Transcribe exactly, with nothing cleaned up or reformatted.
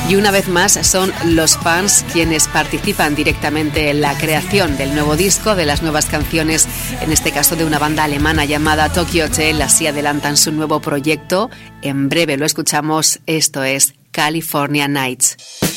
Y una vez más son los fans quienes participan directamente en la creación del nuevo disco, de las nuevas canciones, en este caso de una banda alemana llamada Tokyo Hotel. Así adelantan su nuevo proyecto. En breve lo escuchamos, esto es California Nights.